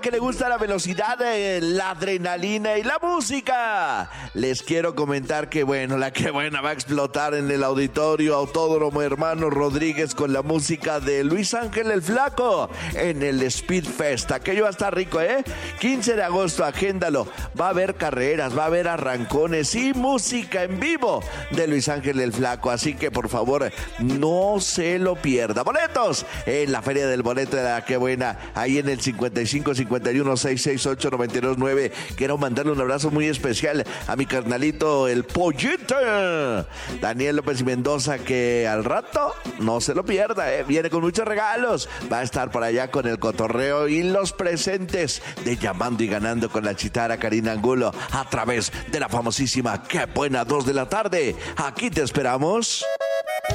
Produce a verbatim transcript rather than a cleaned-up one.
que le gusta la velocidad, eh, la adrenalina y la música. Les quiero comentar que bueno, la que buena va a explotar en el Auditorio Autódromo Hermano Rodríguez con la música de Luis Ángel el Flaco en el Speed Fest. Aquello va a estar rico, ¿eh? quince de agosto, agéndalo. Va a haber carreras, va a haber arrancones y música en vivo de Luis Ángel el Flaco. Así que por favor, no se lo pierda. Boletos en la Feria del Boleto de la que buena, ahí en el cincuenta y cinco cincuenta y uno seiscientos sesenta y ocho noventa y dos nueve. Quiero mandarle un abrazo muy especial a mi carnalito el Pollito Daniel López y Mendoza, que al rato no se lo pierda, ¿eh? Viene con muchos regalos, va a estar por allá con el cotorreo y los presentes de Llamando y Ganando con la chitara Karina Angulo a través de la famosísima Qué Buena dos de la tarde. Aquí te esperamos.